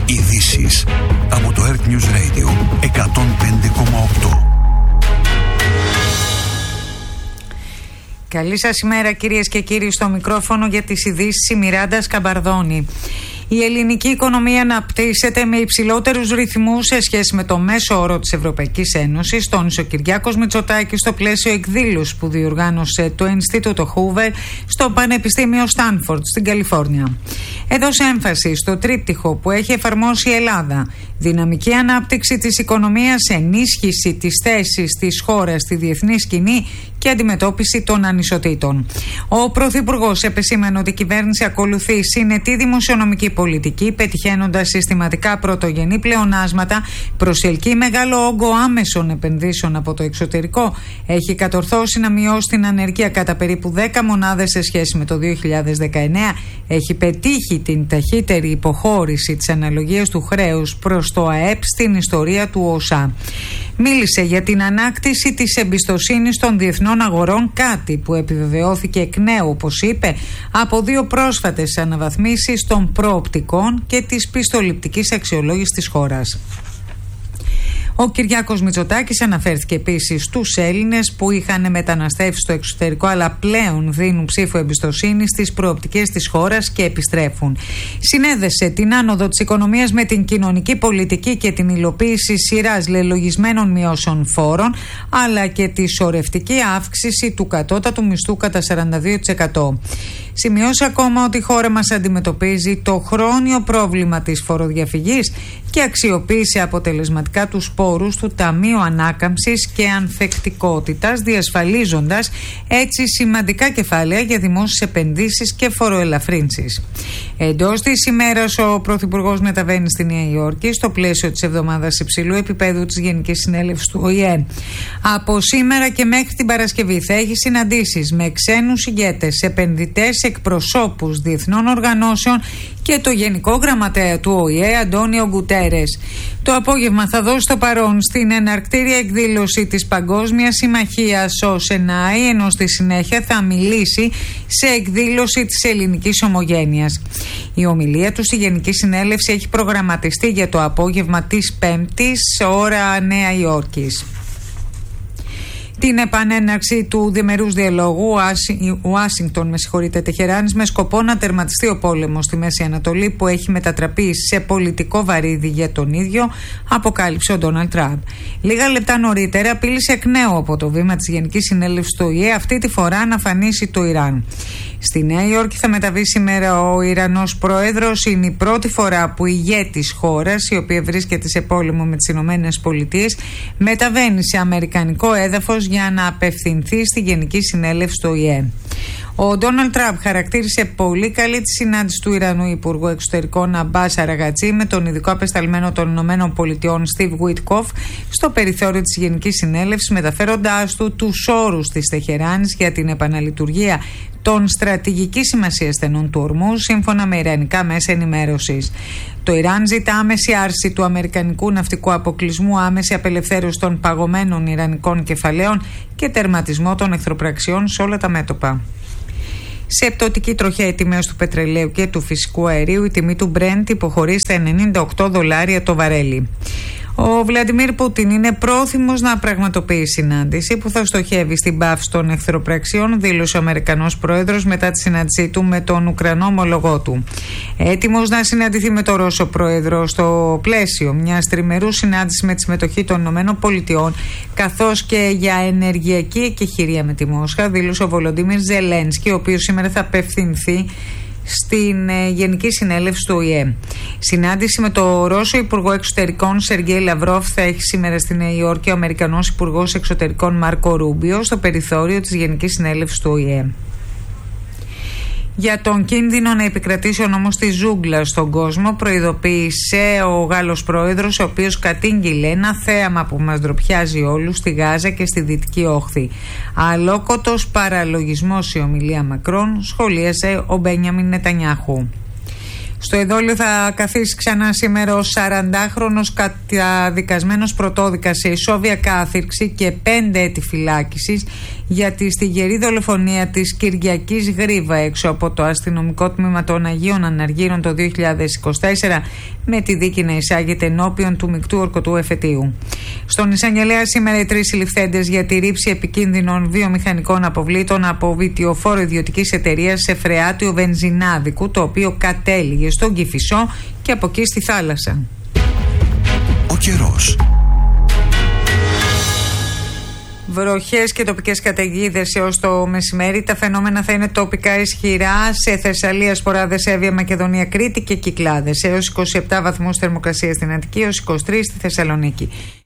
Ειδήσεις από το Earth News Radio 105,8. Καλή σας ημέρα κυρίες και κύριοι, στο μικρόφωνο για τις ειδήσεις η Μιράντα Σκαμπαρδόνη. Η ελληνική οικονομία αναπτύσσεται με υψηλότερους ρυθμούς σε σχέση με το μέσο όρο της Ευρωπαϊκής Ένωσης, τόνισε ο Κυριάκος Μητσοτάκης στο πλαίσιο εκδήλωσης που διοργάνωσε το Ινστιτούτο Hoover στο Πανεπιστήμιο Στάνφορντ στην Καλιφόρνια. Έδωσε έμφαση στο τρίπτυχο που έχει εφαρμόσει η Ελλάδα: δυναμική ανάπτυξη της οικονομίας, ενίσχυση της θέσης της χώρας στη διεθνή σκηνή και αντιμετώπιση των ανισοτήτων. Ο Πρωθυπουργός επεσήμανε ότι η κυβέρνηση ακολουθεί συνετή δημοσιονομική πολιτική, πετυχαίνοντας συστηματικά πρωτογενή πλεονάσματα, προσελκύει μεγάλο όγκο άμεσων επενδύσεων από το εξωτερικό, έχει κατορθώσει να μειώσει την ανεργία κατά περίπου 10 μονάδες σε σχέση με το 2019, έχει πετύχει την ταχύτερη υποχώρηση της αναλογίας του χρέους προς το ΑΕΠ στην ιστορία του ΟΣΑ. Μίλησε για την ανάκτηση της εμπιστοσύνης των διεθνών αγορών, κάτι που επιβεβαιώθηκε εκ νέου, όπως είπε, από 2 πρόσφατες αναβαθμίσεις των προοπτικών και της πιστοληπτικής αξιολόγησης της χώρας. Ο Κυριάκος Μητσοτάκης αναφέρθηκε επίσης στους Έλληνες που είχαν μεταναστεύσει στο εξωτερικό αλλά πλέον δίνουν ψήφο εμπιστοσύνη στις προοπτικές της χώρας και επιστρέφουν. Συνέδεσε την άνοδο της οικονομίας με την κοινωνική πολιτική και την υλοποίηση σειράς λελογισμένων μειώσεων φόρων, αλλά και τη σωρευτική αύξηση του κατώτατου μισθού κατά 42%. Σημειώσει ακόμα ότι η χώρα μας αντιμετωπίζει το χρόνιο πρόβλημα της φοροδιαφυγής και αξιοποίησε αποτελεσματικά τους πόρους του Ταμείου Ανάκαμψης και Ανθεκτικότητας, διασφαλίζοντας έτσι σημαντικά κεφάλαια για δημόσιες επενδύσεις και φοροελαφρύνσεις. Εντός της ημέρας ο Πρωθυπουργός μεταβαίνει στη Νέα Υόρκη στο πλαίσιο της εβδομάδας υψηλού επίπεδου της Γενικής Συνέλευσης του ΟΗΕ. Από σήμερα και μέχρι την Παρασκευή θα έχει συναντήσεις με ξένους ηγέτες, επενδυτές, εκπροσώπους διεθνών οργανώσεων και το Γενικό Γραμματέα του ΟΗΕ Αντώνιο Γκουτέρες. Το απόγευμα θα δώσει το παρόν στην εναρκτήρια εκδήλωση της Παγκόσμιας Συμμαχίας ο ΣΕΝΑΗ, ενώ στη συνέχεια θα μιλήσει σε εκδήλωση της Ελληνικής Ομογένειας. Η ομιλία του στη Γενική Συνέλευση έχει προγραμματιστεί για το απόγευμα της Πέμπτης, ώρα Νέα Υόρκης. Την επανέναρξη του διμερούς διαλόγου Ουάσιγκτον Τεχεράνης με σκοπό να τερματιστεί ο πόλεμος στη Μέση Ανατολή που έχει μετατραπεί σε πολιτικό βαρύδι για τον ίδιο, αποκάλυψε ο Ντόναλντ Τραμπ. Λίγα λεπτά νωρίτερα απείλησε εκ νέου από το βήμα της Γενικής Συνέλευσης του ΟΗΕ, αυτή τη φορά να αφανίσει το Ιράν. Στη Νέα Υόρκη θα μεταβεί σήμερα ο Ιρανός πρόεδρος. Είναι η πρώτη φορά που ηγέτης χώρας, η οποία βρίσκεται σε πόλεμο με τις Ηνωμένες Πολιτείες, μεταβαίνει σε αμερικανικό έδαφος για να απευθυνθεί στη Γενική Συνέλευση του ΟΗΕ. Ο Ντόναλντ Τραμπ χαρακτήρισε πολύ καλή τη συνάντηση του Ιρανού Υπουργού Εξωτερικών Αμπάς Αραγατζή με τον ειδικό απεσταλμένο των Ηνωμένων Πολιτειών Στιβ Γουίτκοφ στο περιθώριο της Γενικής Συνέλευσης, μεταφέροντάς του τους όρους της Τεχεράνης για την επαναλειτουργία των στρατηγικής σημασίας στενών του ορμού, σύμφωνα με ιρανικά μέσα ενημέρωσης. Το Ιράν ζητά άμεση άρση του αμερικανικού ναυτικού αποκλεισμού, άμεση απελευθέρωση των παγωμένων ιρανικών κεφαλαίων και τερματισμό των εχθροπραξιών σε όλα τα μέτωπα. Σε πτωτική τροχιά οι τιμές του πετρελαίου και του φυσικού αερίου, η τιμή του Brent υποχωρεί στα $98 το βαρέλι. Ο Βλαντιμίρ Πούτιν είναι πρόθυμος να πραγματοποιεί συνάντηση που θα στοχεύει στην πάυση των εχθροπραξιών, δήλωσε ο Αμερικανός πρόεδρος μετά τη συνάντησή του με τον Ουκρανό ομολογό του. Έτοιμος να συναντηθεί με τον Ρώσο πρόεδρο στο πλαίσιο μιας τριμερούς συνάντησης με τη συμμετοχή των ΗΠΑ, καθώς και για ενεργειακή εκεχηρία με τη Μόσχα, δήλωσε ο Βολοντίμιρ Ζελένσκι, ο οποίος σήμερα θα απευθυνθεί στην Γενική Συνέλευση του ΟΗΕ. Συνάντηση με το Ρώσο Υπουργό Εξωτερικών Σεργέη Λαυρόφ θα έχει σήμερα στη Νέα Υόρκη ο Αμερικανός Υπουργός Εξωτερικών Μάρκο Ρούμπιο στο περιθώριο της Γενικής Συνέλευσης του ΟΗΕ. Για τον κίνδυνο να επικρατήσει ο νόμος της ζούγκλας στον κόσμο, προειδοποίησε ο Γάλλος πρόεδρος, ο οποίος κατήγγειλε ένα θέαμα που μας ντροπιάζει όλους στη Γάζα και στη Δυτική Όχθη. Αλόκοτος παραλογισμός η ομιλία Μακρόν, σχολίασε ο Μπένιαμιν Νετανιάχου. Στο εδόλιο θα καθίσει ξανά σήμερα ο 40χρονος καταδικασμένος πρωτόδικα σε ισόβια κάθυρξη και 5 έτη φυλάκισης για τη στιγερή δολοφονία της Κυριακής Γρίβα έξω από το αστυνομικό τμήμα των Αγίων Αναργύρων το 2024, με τη δίκη να εισάγεται ενώπιον του μεικτού ορκωτού εφετείου. Στον εισαγγελέα σήμερα οι 3 συλληφθέντες για τη ρήψη επικίνδυνων βιομηχανικών αποβλήτων από βιτιοφόρο ιδιωτικής εταιρείας σε φρεάτιο βενζινάδικου, το οποίο κατέληγε στον Κηφισό και από εκεί στη θάλασσα. Ο καιρός. Βροχές και τοπικές καταιγίδες έως το μεσημέρι. Τα φαινόμενα θα είναι τοπικά ισχυρά σε Θεσσαλία, Σποράδες, Εύβοια, Μακεδονία, Κρήτη και Κυκλάδες. Έως 27 βαθμούς θερμοκρασία στην Αττική, έως 23 στη Θεσσαλονίκη.